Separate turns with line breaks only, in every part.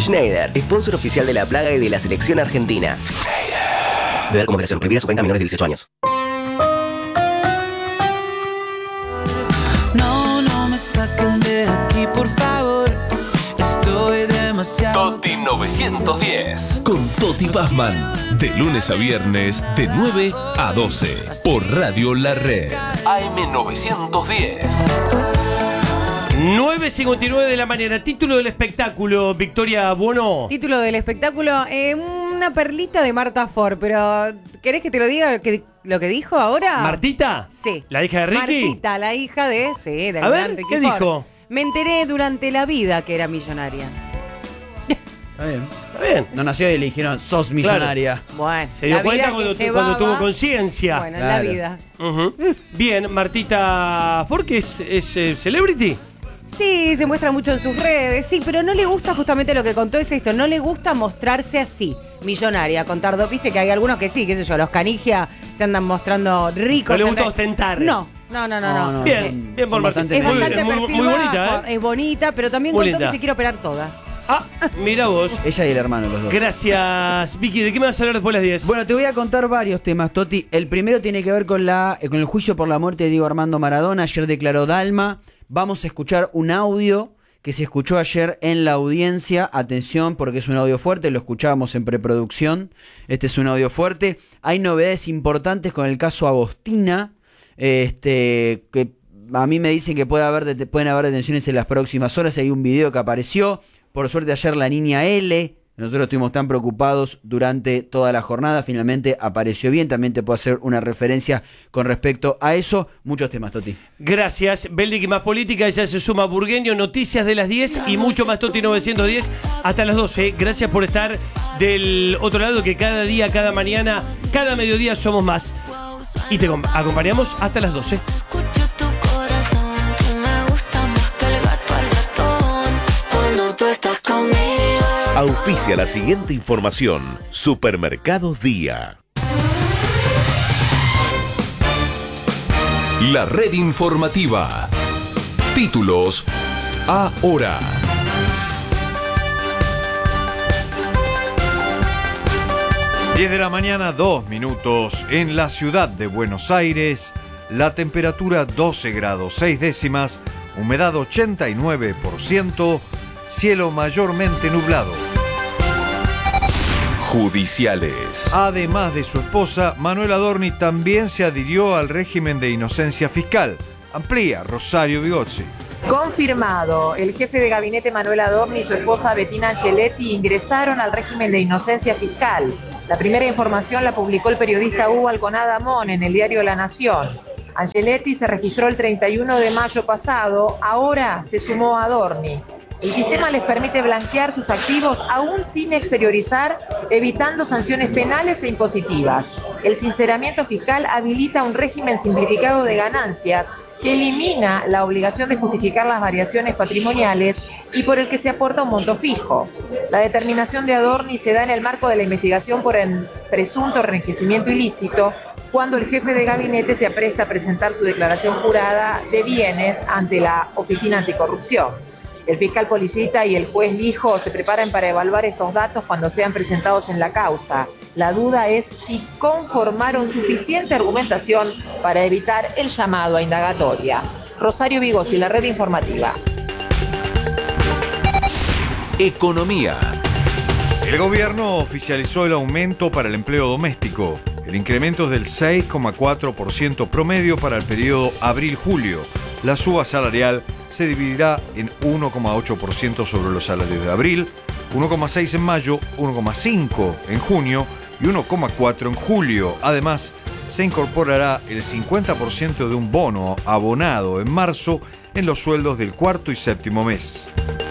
Schneider, sponsor oficial de La Plaga y de la selección argentina. Beber con moderación. Prohibida su venta a menores de 18 años.
No me saquen de aquí, por favor. Estoy demasiado...
Toti 910. Con Toti Pazman. De lunes a viernes, de 9 a 12. Por Radio La Red. AM 910.
9:59 de la mañana. Título del espectáculo, Victoria Buono.
Título del espectáculo, una perlita de Marta Ford, pero ¿querés que te lo diga lo que dijo ahora?
¿Martita?
Sí.
¿La hija de Ricky?
Martita, la hija de... Sí, del
A ver,
gran Ricky
¿qué
Ford.
dijo?
Me enteré durante la vida que era millonaria.
Está bien.
Está bien.
No nació y le dijeron, sos millonaria.
Bueno,
Se dio
la
cuenta
vida que
cuando tuvo
llevaba.
conciencia.
Bueno,
Claro.
la vida.
Ujú. Bien, Martita Ford, que es celebrity.
Sí, se muestra mucho en sus redes, sí, pero no le gusta justamente lo que contó es esto, no le gusta mostrarse así, millonaria, contar, viste que hay algunos que sí, qué sé yo, los Canigia se andan mostrando ricos.
No le
en
gusta
re-
ostentar.
No.
Bien, bien por
son bastante
Martita.
Es bastante
Muy
perfil
bonita,
bajo,
¿eh?
es bonita, pero también
Muy
contó
linda.
que se quiere operar toda.
Ah, mira vos.
Ella y el hermano, los dos.
Gracias, Vicky. ¿De qué me vas a hablar después de las 10?
Bueno, te voy a contar varios temas, Toti. El primero tiene que ver con el juicio por la muerte de Diego Armando Maradona. Ayer declaró Dalma. Vamos a escuchar un audio que se escuchó ayer en la audiencia. Atención, porque es un audio fuerte, lo escuchábamos en preproducción. Este es un audio fuerte. Hay novedades importantes con el caso Agostina, que a mí me dicen que pueden haber detenciones en las próximas horas. Hay un video que apareció. Por suerte ayer la niña L, nosotros estuvimos tan preocupados durante toda la jornada, finalmente apareció bien. También te puedo hacer una referencia con respecto a eso. Muchos temas, Toti.
Gracias, Beldic más política, ya se suma Burgueño, noticias de las 10 y mucho más Toti 910 hasta las 12. Gracias por estar del otro lado, que cada día, cada mañana, cada mediodía somos más. Y te acompañamos hasta las 12.
Escucho tu corazón, tú me gustas más que el gato al ratón. Cuando tú estás conmigo.
Auspicia la siguiente información. Supermercados Día.
La Red Informativa. Títulos ahora.
Diez de la mañana, 2 minutos. En la ciudad de Buenos Aires, la temperatura 12 grados 6 décimas, humedad 89%, cielo mayormente nublado.
Judiciales.
Además de su esposa, Manuel Adorni también se adhirió al régimen de inocencia fiscal. Amplía Rosario Bigozzi.
Confirmado, el jefe de gabinete Manuel Adorni y su esposa Bettina Angeletti ingresaron al régimen de inocencia fiscal. La primera información la publicó el periodista Hugo Alconada Mon en el diario La Nación. Angeletti se registró el 31 de mayo pasado, ahora se sumó a Adorni. El sistema les permite blanquear sus activos aún sin exteriorizar, evitando sanciones penales e impositivas. El sinceramiento fiscal habilita un régimen simplificado de ganancias que elimina la obligación de justificar las variaciones patrimoniales y por el que se aporta un monto fijo. La determinación de Adorni se da en el marco de la investigación por el presunto enriquecimiento ilícito, cuando el jefe de gabinete se apresta a presentar su declaración jurada de bienes ante la Oficina Anticorrupción. El fiscal Policita y el juez Lijo se preparan para evaluar estos datos cuando sean presentados en la causa. La duda es si conformaron suficiente argumentación para evitar el llamado a indagatoria. Rosario Bigozzi, la Red Informativa.
Economía.
El gobierno oficializó el aumento para el empleo doméstico. El incremento es del 6,4% promedio para el periodo abril-julio. La suba salarial se dividirá en 1,8% sobre los salarios de abril, 1,6% en mayo, 1,5% en junio y 1,4% en julio. Además, se incorporará el 50% de un bono abonado en marzo en los sueldos del cuarto y séptimo mes.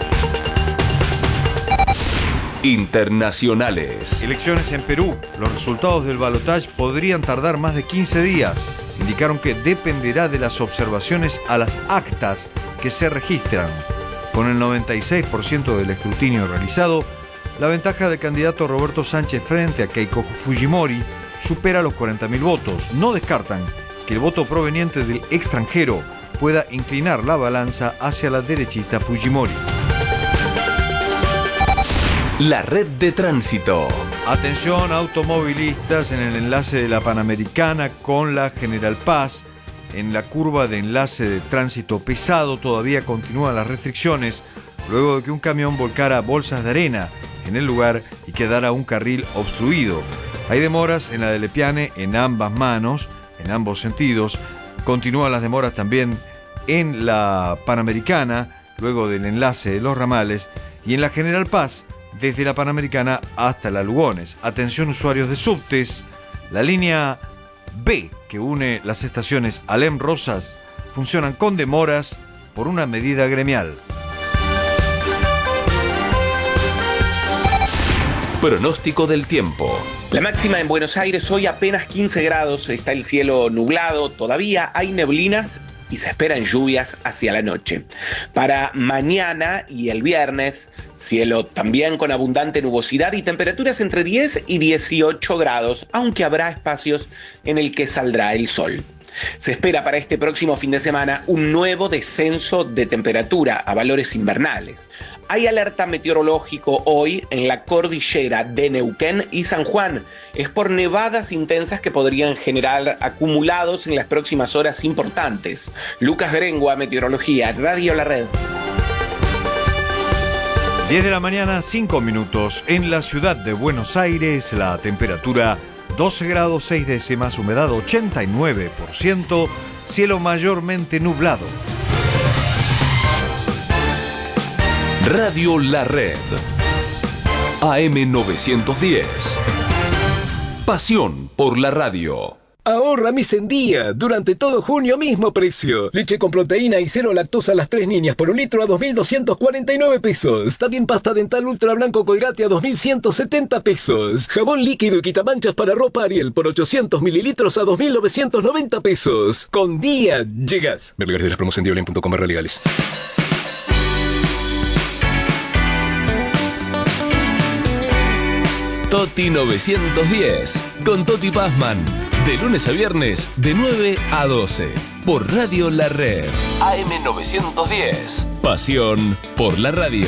Internacionales.
Elecciones en Perú. Los resultados del balotaje podrían tardar más de 15 días. Indicaron que dependerá de las observaciones a las actas que se registran. Con el 96% del escrutinio realizado, la ventaja del candidato Roberto Sánchez frente a Keiko Fujimori supera los 40.000 votos. No descartan que el voto proveniente del extranjero pueda inclinar la balanza hacia la derechista Fujimori.
La red de tránsito.
Atención automovilistas en el enlace de la Panamericana con la General Paz. En la curva de enlace de tránsito pesado todavía continúan las restricciones luego de que un camión volcara bolsas de arena en el lugar y quedara un carril obstruido. Hay demoras en la de Lepiane en ambas manos, en ambos sentidos. Continúan las demoras también en la Panamericana luego del enlace de los ramales y en la General Paz desde la Panamericana hasta la Lugones. Atención usuarios de subtes, la línea B que une las estaciones Alem Rosas funcionan con demoras por una medida gremial.
Pronóstico del tiempo.
La máxima en Buenos Aires hoy apenas 15 grados, está el cielo nublado, todavía hay neblinas y se esperan lluvias hacia la noche. Para mañana y el viernes, cielo también con abundante nubosidad y temperaturas entre 10 y 18 grados, aunque habrá espacios en el que saldrá el sol. Se espera para este próximo fin de semana un nuevo descenso de temperatura a valores invernales. Hay alerta meteorológico hoy en la cordillera de Neuquén y San Juan. Es por nevadas intensas que podrían generar acumulados en las próximas horas importantes. Lucas Grengua, Meteorología, Radio La Red.
10 de la mañana, 5 minutos. En la ciudad de Buenos Aires, la temperatura 12 grados 6 décimas, humedad 89%, cielo mayormente nublado.
Radio La Red. AM 910. Pasión por la radio.
Ahorra mes en día. Durante todo junio mismo precio. Leche con proteína y cero lactosa a las 3 niñas por un litro a 2.249 pesos. También pasta dental ultra blanco Colgate a 2.170 pesos. Jabón líquido y quitamanchas para ropa Ariel por 800 mililitros a 2.990 pesos. Con día llegas. Ver lugares de la promoción de Olen.com legales.
Toti 910. Con Toti Pazman. De lunes a viernes, de 9 a 12. Por Radio La Red. AM 910. Pasión por la radio.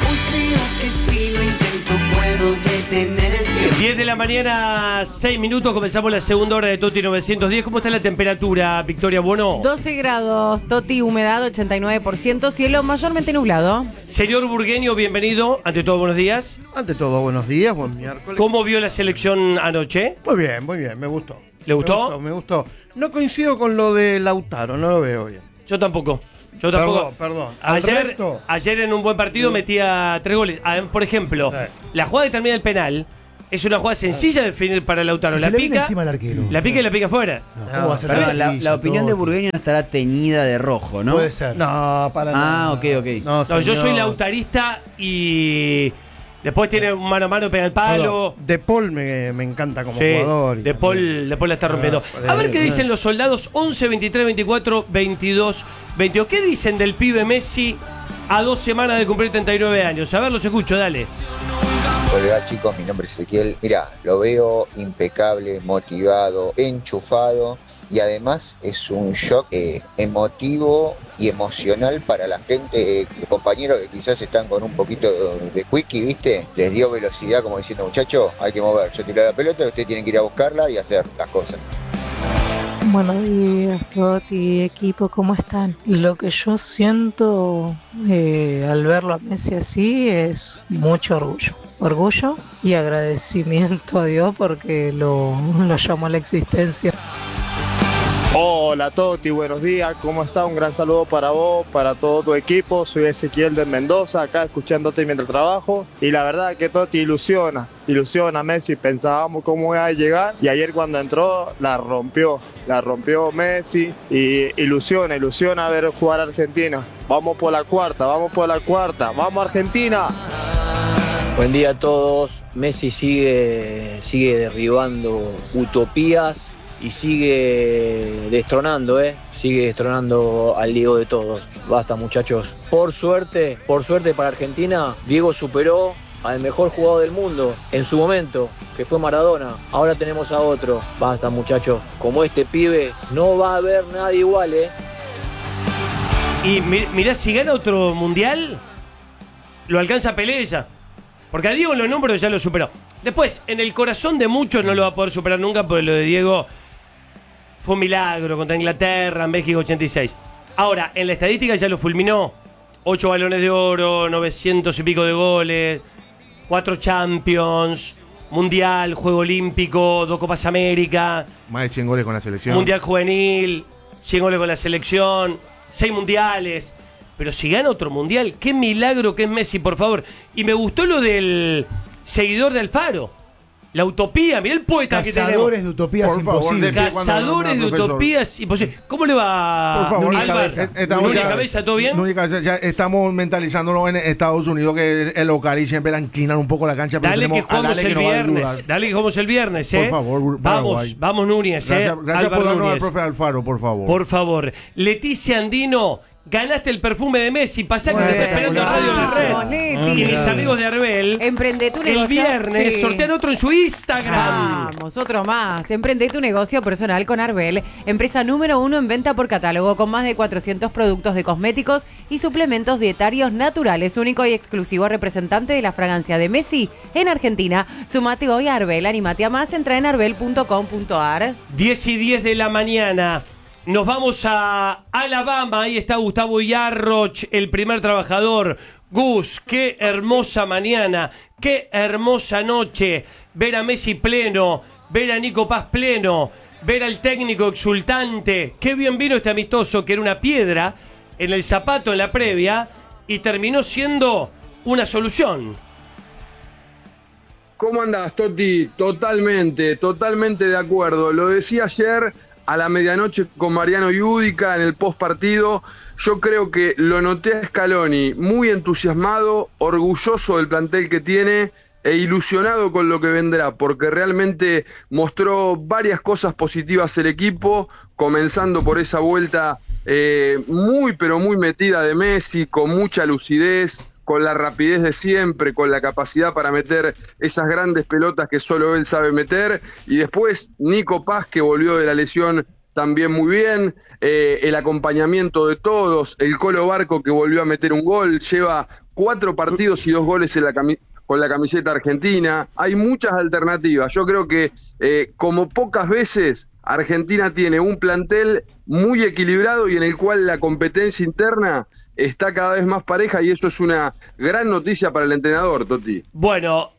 10 de la mañana, 6 minutos, comenzamos la segunda hora de Toti 910. ¿Cómo está la temperatura, Victoria Bueno?
12 grados, Toti, humedad 89%, cielo mayormente nublado.
Señor Burgueño, bienvenido. Ante todo, buenos días.
Ante todo, buenos días, buen miércoles.
¿Cómo vio la selección anoche?
Muy bien, me gustó.
¿Le gustó?
Me gustó. No coincido con lo de Lautaro, no lo veo bien.
Yo tampoco.
Perdón.
Ayer en un buen partido metía 3 goles. Por ejemplo, la jugada que termina el penal es una jugada sencilla de definir para Lautaro.
Si
la
se le viene
pica
encima al arquero.
La pica y la pica afuera.
¿Cómo va a ser
Perdón,
sencillo,
la opinión de
todo?
Burgueño no estará teñida de rojo, ¿no?
Puede ser.
No, para nada.
Ah, ok.
No, yo soy lautarista y después tiene un mano a mano, pega el palo.
De Paul me encanta como jugador.
De Paul la está rompiendo. A ver qué dicen los soldados. 11, 23, 24, 22, 22. ¿Qué dicen del pibe Messi a 2 semanas de cumplir 39 años? A ver, los escucho, dale.
Hola chicos, mi nombre es Ezequiel. Mira, lo veo impecable, motivado, enchufado y además es un shock emotivo y emocional para la gente, compañeros que quizás están con un poquito de quickie, ¿viste? Les dio velocidad como diciendo, muchachos, hay que mover. Yo tiré la pelota y ustedes tienen que ir a buscarla y hacer las cosas.
Buenos días, Toti, equipo, ¿cómo están? Lo que yo siento al verlo a Messi así es mucho orgullo y agradecimiento a Dios porque lo llamó a la existencia.
Hola Toti, buenos días, ¿cómo está? Un gran saludo para vos, para todo tu equipo. Soy Ezequiel de Mendoza, acá escuchándote mientras trabajo. Y la verdad que Toti ilusiona Messi. Pensábamos cómo iba a llegar y ayer cuando entró la rompió Messi. Y ilusiona ver jugar a Argentina. Vamos por la cuarta, vamos Argentina.
Buen día a todos. Messi sigue derribando utopías y sigue destronando al Diego de todos. Basta, muchachos. Por suerte para Argentina, Diego superó al mejor jugador del mundo en su momento, que fue Maradona. Ahora tenemos a otro. Basta, muchachos. Como este pibe, no va a haber nadie igual,
Y mirá, si gana otro mundial, lo alcanza Pelé ya. Porque a Diego en los números ya lo superó. Después, en el corazón de muchos no lo va a poder superar nunca, porque lo de Diego fue un milagro contra Inglaterra, en México 86. Ahora, en la estadística ya lo fulminó. 8 balones de oro, 900 y pico de goles, 4 Champions, Mundial, Juego Olímpico, 2 Copas América.
Más de 100 goles con la selección.
Mundial Juvenil, 100 goles con la selección, 6 mundiales. Pero si gana otro mundial, qué milagro que es Messi, por favor. Y me gustó lo del seguidor de Alfaro. La utopía, mirá el poeta que tenemos.
Cazadores de utopías imposibles.
Cazadores de utopías imposibles. ¿Cómo le va,
por favor,
Núñez Cabeza? ¿Todo bien?
Núñez Cabeza, ya estamos mentalizándonos en Estados Unidos, que el local y siempre la inclinan un poco la cancha.
Dale que jugamos el viernes. Dale que jugamos el viernes,
Por favor,
vamos Núñez,
Gracias por darnos al profe Alfaro, por favor.
Por favor. Leticia Andino, ganaste el perfume de Messi. Pasá que te está esperando Radio La Red. Y mis amigos de Arbel.
Emprende tu negocio.
El viernes sortean otro en su Instagram.
Vamos, otro más. Emprende tu negocio personal con Arbel, empresa número 1 en venta por catálogo, con más de 400 productos de cosméticos y suplementos dietarios naturales. Único y exclusivo representante de la fragancia de Messi en Argentina. Sumate hoy a Arbel, animate a más, entra en arbel.com.ar.
10:10 de la mañana. Nos vamos a Alabama. Ahí está Gustavo Yarroch, el primer trabajador. Gus, qué hermosa mañana, qué hermosa noche. Ver a Messi pleno, ver a Nico Paz pleno, ver al técnico exultante. Qué bien vino este amistoso, que era una piedra en el zapato en la previa y terminó siendo una solución.
¿Cómo andás, Toti? Totalmente de acuerdo. Lo decía ayer a la medianoche con Mariano Yudica en el post partido. Yo creo que lo noté a Scaloni muy entusiasmado, orgulloso del plantel que tiene e ilusionado con lo que vendrá, porque realmente mostró varias cosas positivas el equipo, comenzando por esa vuelta muy pero muy metida de Messi, con mucha lucidez, con la rapidez de siempre, con la capacidad para meter esas grandes pelotas que solo él sabe meter, y después Nico Paz, que volvió de la lesión también muy bien, el acompañamiento de todos, el Colo Barco, que volvió a meter un gol, lleva 4 partidos y 2 goles en con la camiseta argentina. Hay muchas alternativas. Yo creo que como pocas veces Argentina tiene un plantel muy equilibrado y en el cual la competencia interna está cada vez más pareja, y eso es una gran noticia para el entrenador, Toti.
Bueno,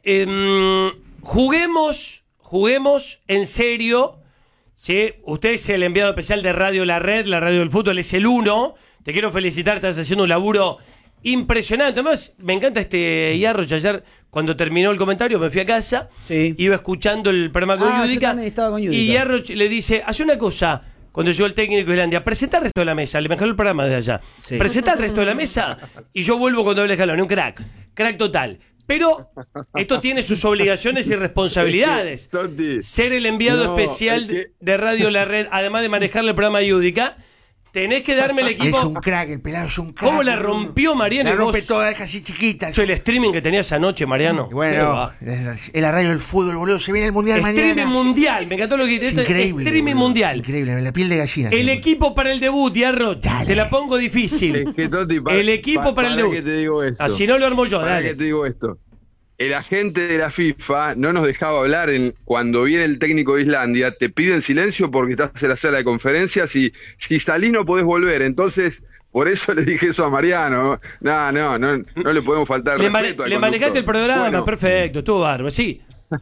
juguemos en serio. ¿Sí? Usted es el enviado especial de Radio La Red, la radio del fútbol, es el 1. Te quiero felicitar, estás haciendo un laburo impresionante. Además, me encanta este Yarroch. Ayer, cuando terminó el comentario, me fui a casa, iba escuchando el programa con Yudica,
yo también estaba con Yudica.
Y Yarroch le dice, hace una cosa, cuando llegó el técnico de Islandia, presenta al resto de la mesa, le mejoró el programa desde allá, presenta al resto de la mesa y yo vuelvo con doble jalón, un crack total. Pero esto tiene sus obligaciones y responsabilidades. Ser el enviado especial de Radio La Red, además de manejarle el programa Yudica, tenés que darme el equipo.
Es un crack, el pelado es un crack.
¿Cómo la rompió Mariano?
La rompe toda, deja así chiquita.
El streaming que tenías anoche, Mariano.
Bueno, el arrayo del fútbol, boludo. Se viene el mundial mañana.
Streaming mundial, me encantó lo que dijiste.
Increíble.
Streaming mundial.
Increíble, la piel de gallina.
El equipo para el debut, Yarroch. Te la pongo difícil.
Es que, Toti,
el equipo para el debut.
Que te digo esto.
Así no lo armo yo,
para
dale.
que te digo esto. El agente de la FIFA no nos dejaba hablar cuando viene el técnico de Islandia, te piden silencio porque estás en la sala de conferencias y si salís no podés volver. Entonces, por eso le dije eso a Mariano. No le podemos faltar respeto al
Le manejaste el programa,
bueno,
perfecto, estuvo bárbaro, sí.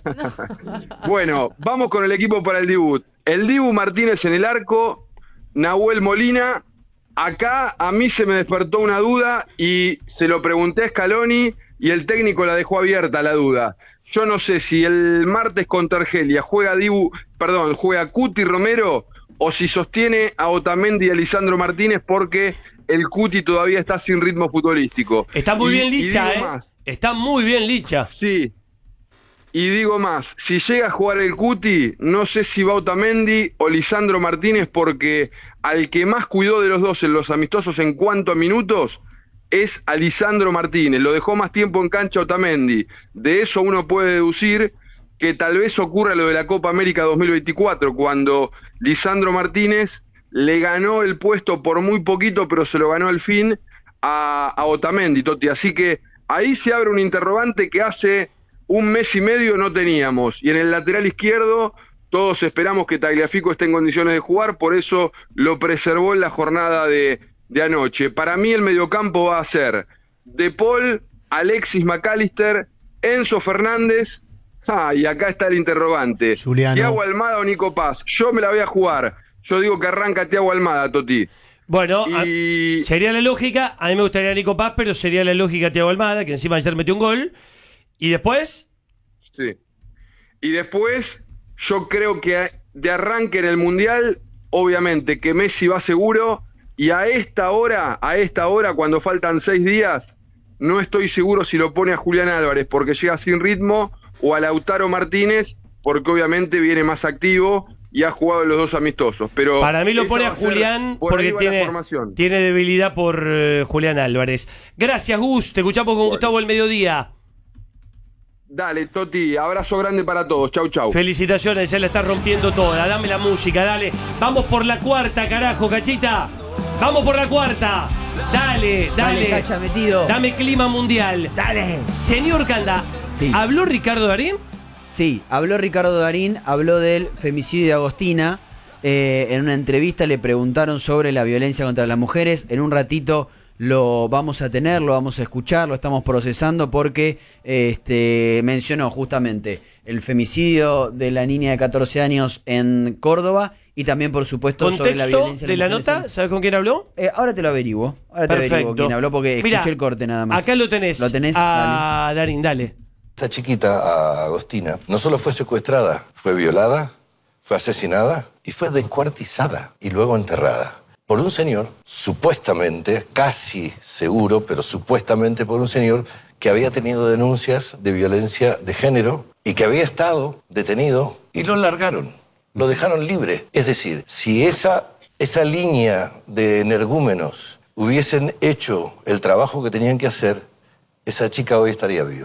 Bueno, vamos con el equipo para el debut. El Dibu Martínez en el arco, Nahuel Molina. Acá a mí se me despertó una duda y se lo pregunté a Scaloni y el técnico la dejó abierta la duda. Yo no sé si el martes contra Argelia juega Cuti Romero o si sostiene a Otamendi y a Lisandro Martínez, porque el Cuti todavía está sin ritmo futbolístico.
Está muy bien Licha, Está muy bien Licha.
Sí. Y digo más, si llega a jugar el Cuti, no sé si va Otamendi o Lisandro Martínez, porque al que más cuidó de los dos en los amistosos en cuanto a minutos es a Lisandro Martínez. Lo dejó más tiempo en cancha Otamendi. De eso uno puede deducir que tal vez ocurra lo de la Copa América 2024, cuando Lisandro Martínez le ganó el puesto por muy poquito, pero se lo ganó al fin a Otamendi, Toti. Así que ahí se abre un interrogante que hace un mes y medio no teníamos. Y en el lateral izquierdo todos esperamos que Tagliafico esté en condiciones de jugar, por eso lo preservó en la jornada de anoche. Para mí el mediocampo va a ser De Paul, Alexis McAllister, Enzo Fernández. Y acá está el interrogante.
Juliano.
Thiago Almada o Nico Paz. Yo me la voy a jugar. Yo digo que arranca Thiago Almada, Toti.
Bueno, sería la lógica. A mí me gustaría Nico Paz, pero sería la lógica Thiago Almada, que encima ayer metió un gol. ¿Y después?
Sí. Y después, yo creo que de arranque en el Mundial, obviamente que Messi va seguro. Y a esta hora, cuando faltan 6 días, no estoy seguro si lo pone a Julián Álvarez porque llega sin ritmo, o a Lautaro Martínez porque obviamente viene más activo y ha jugado los 2 amistosos. Pero
para mí lo pone a Julián porque tiene debilidad por Julián Álvarez. Gracias, Gus. Te escuchamos con Gustavo el mediodía.
Dale, Toti, abrazo grande para todos. Chau, chau.
Felicitaciones, ya la está rompiendo toda. Dame la música, dale. Vamos por la cuarta, carajo, Cachita. Vamos por la cuarta. Dale.
Cacha, metido.
Dame clima mundial. Dale. Señor Canda,
sí.
¿Habló Ricardo Darín?
Sí, habló Ricardo Darín, habló del femicidio de Agostina. En una entrevista le preguntaron sobre la violencia contra las mujeres. En un ratito lo vamos a tener, lo vamos a escuchar, lo estamos procesando porque mencionó justamente el femicidio de la niña de 14 años en Córdoba y también, por supuesto, sobre la violencia
de la nota. ¿Sabes con quién habló?
Ahora te lo averiguo. Ahora te averiguo quién habló porque
Mirá,
escuché el corte nada más.
Acá lo tenés.
¿Lo tenés?
A Darín, dale.
Esta chiquita, Agostina, no solo fue secuestrada, fue violada, fue asesinada y fue descuartizada y luego enterrada por un señor, supuestamente, casi seguro, pero supuestamente por un señor que había tenido denuncias de violencia de género y que había estado detenido y lo largaron, lo dejaron libre. Es decir, si esa línea de energúmenos hubiesen hecho el trabajo que tenían que hacer, esa chica hoy estaría viva.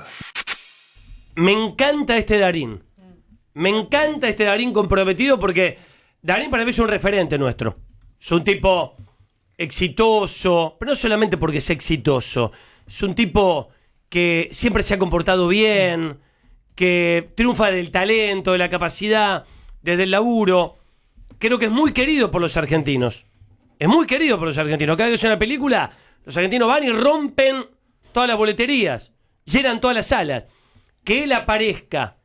Me encanta este Darín. Me encanta este Darín comprometido porque Darín para mí es un referente nuestro. Es un tipo exitoso, pero no solamente porque es exitoso. Es un tipo que siempre se ha comportado bien, que triunfa del talento, de la capacidad, desde el laburo. Creo que es muy querido por los argentinos. Es muy querido por los argentinos. Cada vez que es una película, los argentinos van y rompen todas las boleterías, llenan todas las salas. Que él aparezca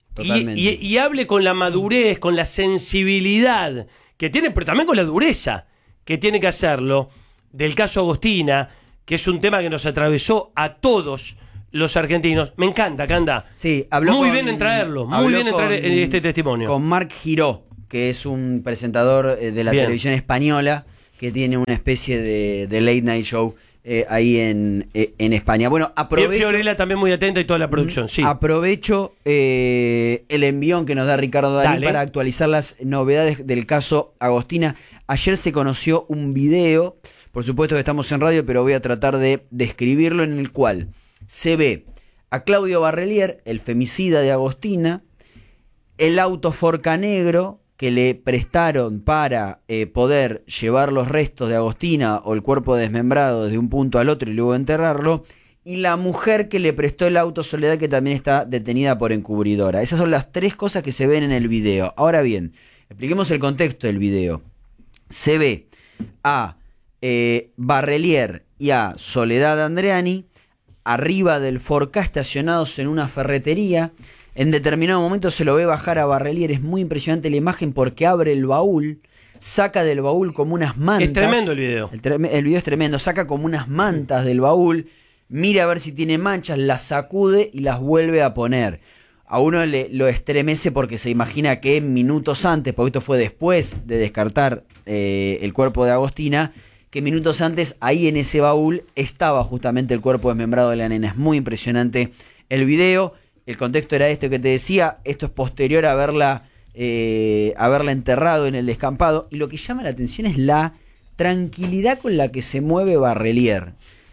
y hable con la madurez, con la sensibilidad que tiene, pero también con la dureza que tiene que hacerlo, del caso Agostina, que es un tema que nos atravesó a todos los argentinos. Me encanta, Canda.
Sí, habló
muy bien en traerlo, muy bien en traer este testimonio.
Con Marc Giró, que es un presentador de la televisión española, que tiene una especie de late night show ahí en España. Bueno, aprovecho...
Bien, Fiorella también muy atenta y toda la producción, sí.
Aprovecho el envión que nos da Ricardo Darín para actualizar las novedades del caso Agostina. Ayer se conoció un video, por supuesto que estamos en radio, pero voy a tratar de describirlo, en el cual se ve a Claudio Barrelier, el femicida de Agostina, el auto Forca negro que le prestaron para poder llevar los restos de Agostina o el cuerpo desmembrado desde un punto al otro y luego enterrarlo, y la mujer que le prestó el auto Soledad, que también está detenida por encubridora. Esas son las 3 cosas que se ven en el video. Ahora bien, expliquemos el contexto del video. Se ve a Barrelier y a Soledad Andreani arriba del Forca estacionados en una ferretería. En determinado momento se lo ve bajar a Barrelier. Es muy impresionante la imagen porque abre el baúl, saca del baúl como unas mantas.
Es tremendo el video.
El video es tremendo. Saca como unas mantas del baúl, mira a ver si tiene manchas, las sacude y las vuelve a poner. A uno lo estremece porque se imagina que minutos antes, porque esto fue después de descartar el cuerpo de Agostina, que minutos antes ahí en ese baúl estaba justamente el cuerpo desmembrado de la nena. Es muy impresionante el video. El contexto era este que te decía. Esto es posterior a haberla enterrado en el descampado. Y lo que llama la atención es la tranquilidad con la que se mueve Barrelier.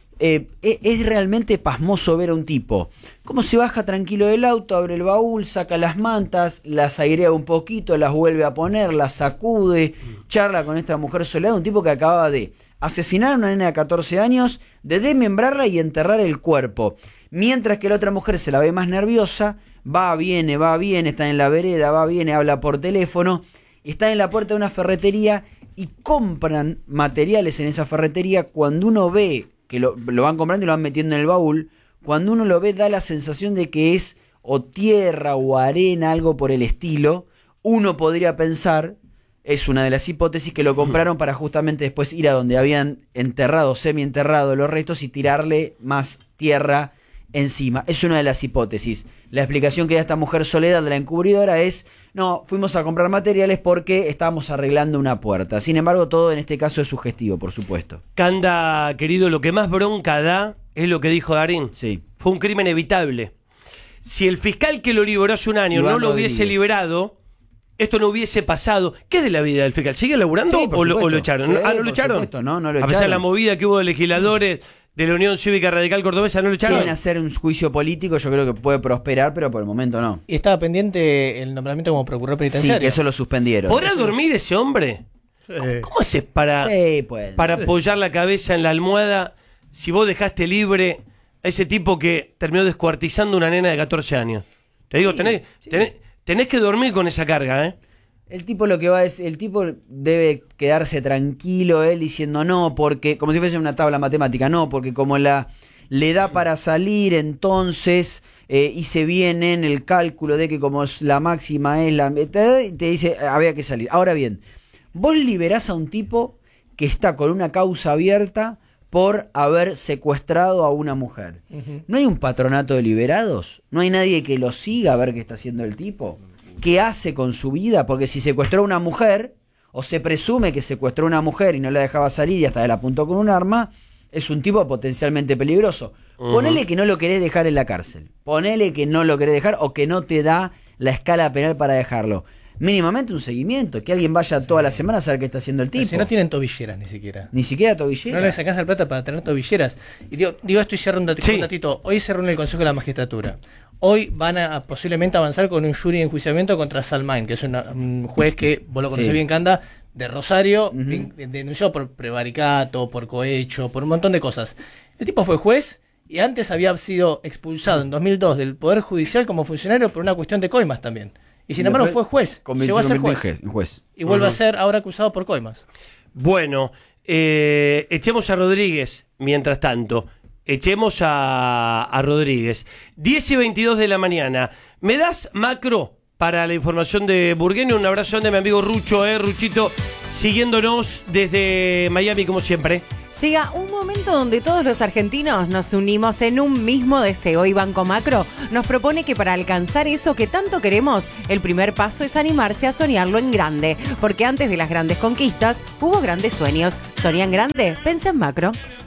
Es realmente pasmoso ver a un tipo cómo se baja tranquilo del auto, abre el baúl, saca las mantas, las airea un poquito, las vuelve a poner, las sacude, charla con esta mujer Soledad, un tipo que acababa de asesinar a una nena de 14 años, de desmembrarla y enterrar el cuerpo. Mientras que la otra mujer se la ve más nerviosa, va, viene, está en la vereda, va, viene, habla por teléfono, está en la puerta de una ferretería y compran materiales en esa ferretería. Cuando uno ve que lo van comprando y lo van metiendo en el baúl, cuando uno lo ve da la sensación de que es o tierra o arena, algo por el estilo. Uno podría pensar, es una de las hipótesis, que lo compraron para justamente después ir a donde habían enterrado, semi-enterrado los restos y tirarle más tierra encima. Es una de las hipótesis. La explicación que da esta mujer Soledad, la encubridora, es: no, fuimos a comprar materiales porque estábamos arreglando una puerta. Sin embargo, todo en este caso es sugestivo, por supuesto.
Canda, querido, lo que más bronca da es lo que dijo Darín.
Sí.
Fue un crimen evitable. Si el fiscal que lo liberó hace un año
Iván
no lo
Rodríguez.
hubiese liberado, esto no hubiese pasado. ¿Qué es de la vida del fiscal? ¿Sigue laburando
Sí, por
o lo
supuesto.
echaron?
Sí,
¿No lo
por
echaron?
supuesto, no lo
A pesar de
echaron.
la movida que hubo de legisladores de la Unión Cívica Radical Cordobesa, ¿no lo echaron?
Quieren hacer un juicio político, yo creo que puede prosperar, pero por el momento no.
Y estaba pendiente el nombramiento como procurador penitenciario.
Sí, que eso lo suspendieron.
¿Podrá dormir ese hombre? ¿Cómo haces para apoyar la cabeza en la almohada si vos dejaste libre a ese tipo que terminó descuartizando una nena de 14 años? Te digo, tenés que dormir con esa carga, ¿eh?
El tipo lo que va es, el tipo debe quedarse tranquilo, él diciendo no, porque, como si fuese una tabla matemática, no, porque como le da para salir, entonces hice bien en el cálculo de que como es la máxima es la... Te dice, había que salir. Ahora bien, vos liberás a un tipo que está con una causa abierta por haber secuestrado a una mujer. ¿No hay un patronato de liberados? ¿No hay nadie que lo siga a ver qué está haciendo el tipo? ¿Qué hace con su vida? Porque si secuestró a una mujer, o se presume que secuestró a una mujer y no la dejaba salir y hasta la apuntó con un arma, es un tipo potencialmente peligroso. Ponele que no lo querés dejar en la cárcel. Ponele que no lo querés dejar o que no te da la escala penal para dejarlo. Mínimamente un seguimiento, que alguien vaya toda la semana a saber qué está haciendo el tipo.
Pero si no tienen tobilleras ni siquiera.
Ni siquiera tobilleras.
No le sacás al plata para tener tobilleras. Y digo esto y cierro un datito. Hoy se reúne el Consejo de la Magistratura. Hoy van a posiblemente avanzar con un jury de enjuiciamiento contra Salmain, que es un juez que, vos lo conocés bien, Canda, de Rosario, denunciado por prevaricato, por cohecho, por un montón de cosas. El tipo fue juez y antes había sido expulsado en 2002 del Poder Judicial como funcionario por una cuestión de coimas también. Y sin embargo fue juez, llegó a ser juez. Y vuelve a ser ahora acusado por coimas.
Bueno, echemos a Rodríguez mientras tanto. Echemos a Rodríguez. 10:22 de la mañana. ¿Me das macro para la información de Burgueño? Un abrazo de mi amigo Rucho, Ruchito, siguiéndonos desde Miami como siempre.
Llega un momento donde todos los argentinos nos unimos en un mismo deseo y Banco Macro nos propone que para alcanzar eso que tanto queremos, el primer paso es animarse a soñarlo en grande, porque antes de las grandes conquistas hubo grandes sueños. ¿Soñan grande? Pensa en Macro.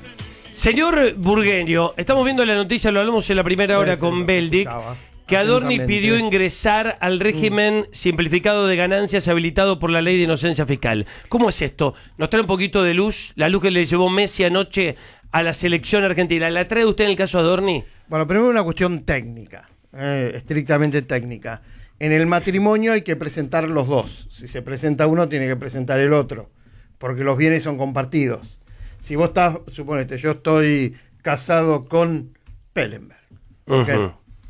Señor Burgueño, estamos viendo la noticia, lo hablamos en la primera hora con Beldic, que Adorni pidió ingresar al régimen simplificado de ganancias habilitado por la ley de inocencia fiscal. ¿Cómo es esto? Nos trae un poquito de luz, la luz que le llevó Messi anoche a la selección argentina. ¿La trae usted en el caso Adorni?
Bueno, primero una cuestión técnica, estrictamente técnica. En el matrimonio hay que presentar los dos. Si se presenta uno, tiene que presentar el otro, porque los bienes son compartidos. Si vos estás, suponete, yo estoy casado con Pellenberg, ¿okay?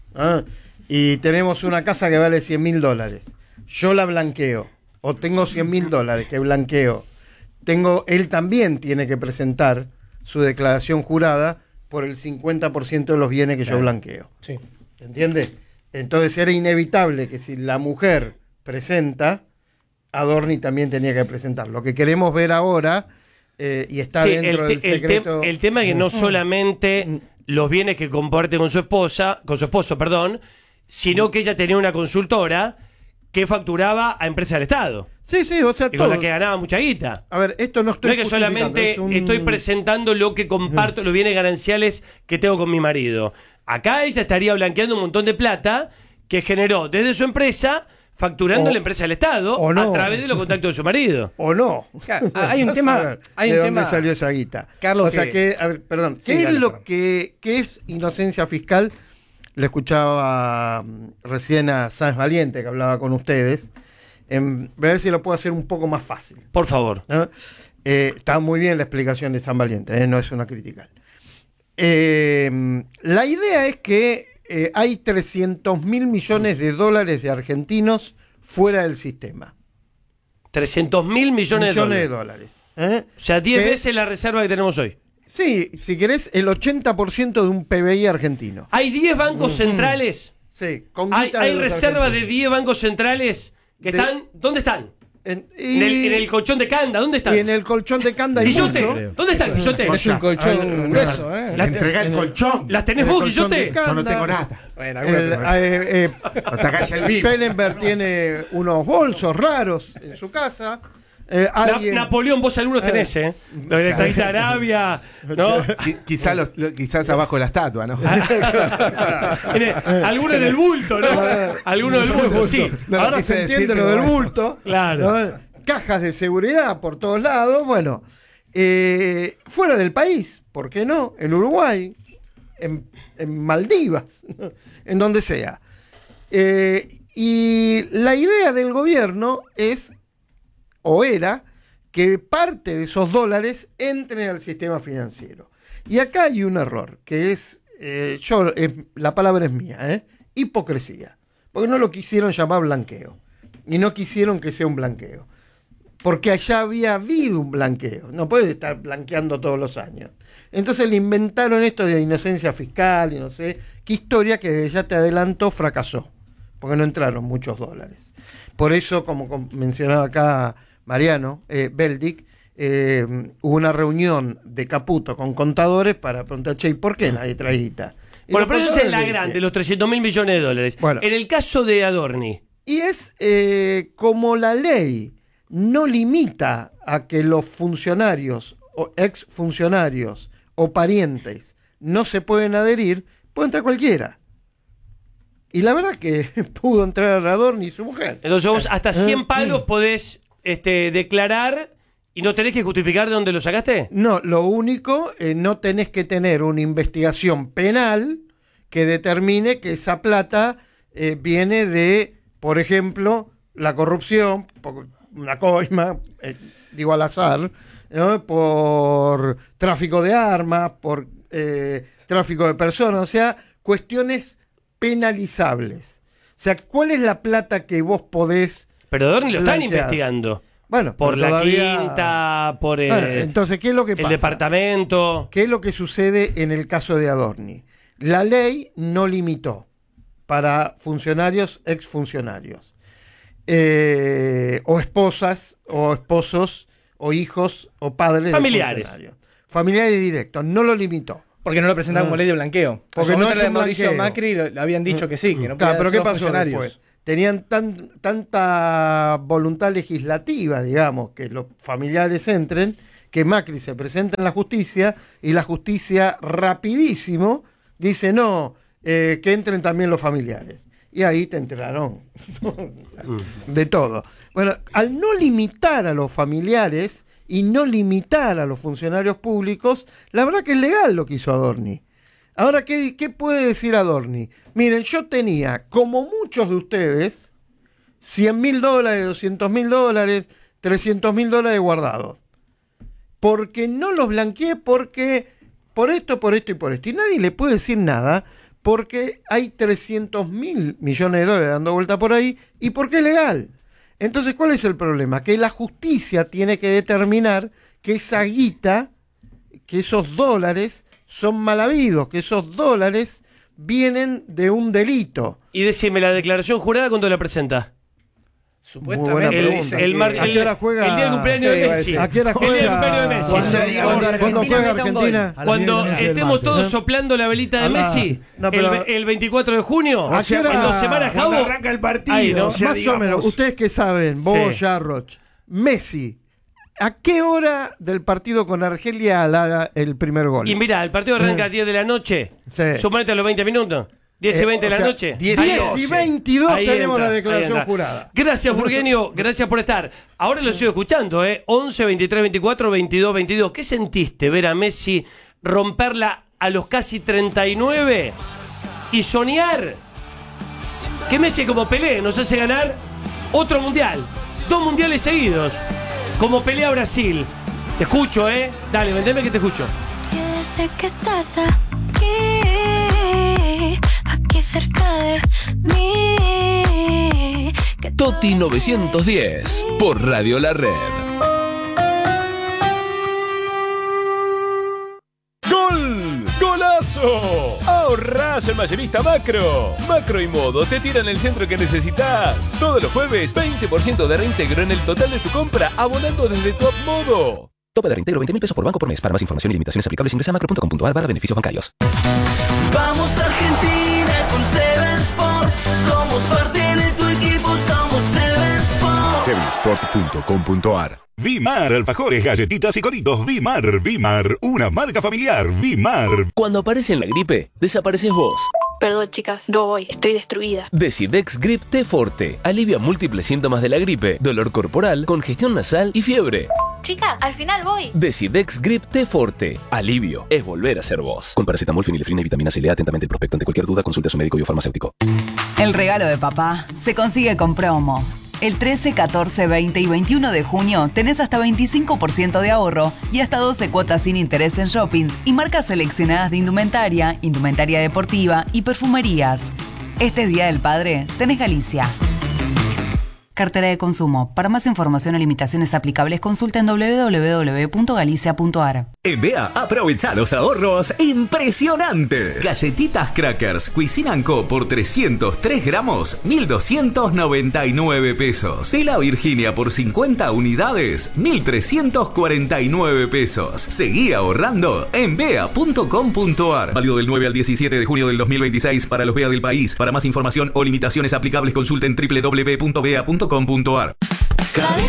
Y tenemos una casa que vale $100.000. Yo la blanqueo, o tengo $100.000 que blanqueo. Él también tiene que presentar su declaración jurada por el 50% de los bienes que yo blanqueo.
Sí.
¿Entiendes? Entonces era inevitable que si la mujer presenta, Adorni también tenía que presentar. Lo que queremos ver ahora, y está dentro del secreto...
El tema es que no solamente los bienes que comparte con su esposo, sino que ella tenía una consultora que facturaba a empresas del Estado.
Sí, o sea,
y con la que ganaba mucha guita.
A ver, esto no estoy...
No es que solamente estoy presentando lo que comparto, los bienes gananciales que tengo con mi marido. Acá ella estaría blanqueando un montón de plata que generó desde su empresa, facturando la empresa del Estado a través de los contactos de su marido.
O no.
Hay un tema...
¿De dónde salió esa guita?
Carlos,
o sea que, a ver, perdón, ¿qué es lo que es inocencia fiscal? Le escuchaba recién a Sáenz Valiente, que hablaba con ustedes. A ver si lo puedo hacer un poco más fácil.
Por favor.
¿No? Está muy bien la explicación de Sáenz Valiente, no es una crítica. La idea es que hay 300.000 millones de dólares de argentinos fuera del sistema.
300.000 millones de dólares. O sea, 10 veces la reserva que tenemos hoy.
Sí, si querés, el 80% de un PBI argentino.
Hay 10 bancos centrales.
Sí, con
Hay
guita de los
reservas de
argentinos.
10 bancos centrales que están. ¿Dónde están? En el colchón de Canda, ¿dónde están?
Y en el colchón de Canda hay
Guillote,
mucho.
¿dónde está el Guillote?
Es un colchón grueso,
Entrega el colchón.
¿Las tenés vos, Guillote?
Yo no tengo nada.
Pellenberg tiene unos bolsos raros en su casa.
Napoleón, vos algunos tenés, Lo de la Esta Arabia, ¿no?
Quizás abajo de la estatua, ¿no?
Algunos en el bulto, ¿no? Algunos del bulto, sí.
Ahora se entiende lo del bulto.
Claro.
¿no? Cajas de seguridad por todos lados. Bueno, fuera del país, ¿por qué no? En Uruguay, en Maldivas, en donde sea. Y la idea del gobierno es, o era, que parte de esos dólares entren al sistema financiero. Y acá hay un error, que es, la palabra es mía, hipocresía. Porque no lo quisieron llamar blanqueo. Y no quisieron que sea un blanqueo. Porque allá había habido un blanqueo. No puede estar blanqueando todos los años. Entonces le inventaron esto de inocencia fiscal y no sé qué historia que desde ya te adelanto fracasó. Porque no entraron muchos dólares. Por eso, como mencionaba acá Mariano Beldic, hubo una reunión de Caputo con contadores para preguntar, che, ¿y por qué nadie trae guita?
Bueno, pero eso es la grande, los 300.000 millones de dólares.
Bueno.
En el caso de Adorni.
Y es como la ley no limita a que los funcionarios o exfuncionarios o parientes no se pueden adherir, puede entrar cualquiera. Y la verdad que pudo entrar Adorni y su mujer.
Entonces vos hasta 100 palos podés declarar y no tenés que justificar de dónde lo sacaste.
No, lo único, no tenés que tener una investigación penal que determine que esa plata viene de, por ejemplo, la corrupción, una coima, digo al azar, ¿no? Por tráfico de armas, por tráfico de personas, o sea, cuestiones penalizables. O sea, ¿cuál es la plata que vos podés?
Pero Adorni lo están
plantear?
Investigando.
Bueno,
por la
todavía...
quinta, por
entonces, ¿qué es lo que pasa?
El departamento.
¿Qué es lo que sucede en el caso de Adorni? La ley no limitó para funcionarios, exfuncionarios, o esposas, o esposos, o hijos, o padres
familiares.
De funcionarios. Familiares directos, no lo limitó.
Porque no lo presentaban como ley de blanqueo.
Porque no es
de
un
Mauricio
blanqueo.
Macri le habían dicho que sí, que no
Claro,
podían
pero
ser
¿qué pasó
funcionarios.
después? Tenían tanta voluntad legislativa, digamos, que los familiares entren, que Macri se presenta en la justicia y la justicia rapidísimo dice no, que entren también los familiares. Y ahí te enteraron de todo. Bueno, al no limitar a los familiares y no limitar a los funcionarios públicos, la verdad que es legal lo que hizo Adorni. Ahora, ¿qué puede decir Adorni? Miren, yo tenía, como muchos de ustedes, $100.000, $200.000, $300.000 guardados. Porque no los blanqueé, porque por esto y por esto. Y nadie le puede decir nada, porque hay 300.000 millones de dólares dando vuelta por ahí, y porque es legal. Entonces, ¿cuál es el problema? Que la justicia tiene que determinar que esa guita, que esos dólares son mal habidos, que esos dólares vienen de un delito.
Y decime, ¿la declaración jurada cuándo la presenta?
Supuestamente.
¿A qué hora juega?
El día del cumpleaños de Messi.
¿A qué hora juega?
El día del cumpleaños de Messi.
¿Cuándo juega Argentina?
Cuando estemos todos soplando la velita de Messi, el 24 de junio,
¿A qué hora?
en 2 semanas,
Cuando arranca el partido.
Ahí, ¿no?
Más o menos, ustedes que saben, vos,
Sí.
Jarroch, Messi, ¿a qué hora del partido con Argelia hará el primer gol?
Y mirá, el partido arranca a 10 de la noche.
Sí.
Suponete a los 20 minutos. 10 y 20 de la noche.
10 y 22
Ahí
tenemos
entra,
la
ahí
declaración
entra.
jurada.
Gracias, Burgueño. Gracias por estar. Ahora lo sigo escuchando, 11, 23, 24, 22, 22. ¿Qué sentiste ver a Messi romperla a los casi 39 y soñar que Messi, como Pelé, nos hace ganar otro mundial? 2 mundiales seguidos. Como Pelé a Brasil. Te escucho, Dale, vendeme que te escucho.
Que desde que estás cerca de mí.
Toti 910 por Radio La Red.
¡Gol! ¡Golazo! ¡Ahorrás en Mayorista Macro! Macro y Modo te tiran el centro que necesitas. Todos los jueves, 20% de reintegro en el total de tu compra, abonando desde tu app Modo.
Tope de reintegro 20.000 pesos por banco por mes. Para más información y limitaciones aplicables ingresa a macro.com.ar/beneficios bancarios.
Vamos Argentina con Seven Sport. Somos parte de tu equipo, somos Seven Sport.
Sevensport.com.ar. Vimar, alfajores, galletitas y coritos. Vimar, una marca familiar. Vimar.
Cuando aparece la gripe, desapareces vos.
Perdón, chicas, no voy, estoy destruida.
Decidex Grip T Forte. Alivia múltiples síntomas de la gripe, dolor corporal, congestión nasal y fiebre.
Chica, al final voy.
Decidex Grip T Forte. Alivio es volver a ser vos. Con paracetamol, fenilefrina y vitamina C. Lea atentamente el prospecto. Ante cualquier duda, consulte a su médico y o farmacéutico.
El regalo de papá se consigue con promo. El 13, 14, 20 y 21 de junio tenés hasta 25% de ahorro y hasta 12 cuotas sin interés en shoppings y marcas seleccionadas de indumentaria, indumentaria deportiva y perfumerías. Este Día del Padre tenés Galicia. Cartera de consumo. Para más información o limitaciones aplicables, consulta en www.galicia.ar.
En BEA, aprovecha los ahorros impresionantes. Galletitas Crackers Cuisine & Co. por 303 gramos, 1.299 pesos. Tela Virginia por 50 unidades, 1.349 pesos. Seguí ahorrando en bea.com.ar. Válido del 9 al 17 de junio del 2026 para los BEA del país. Para más información o limitaciones aplicables, consulten www.bea.com.ar.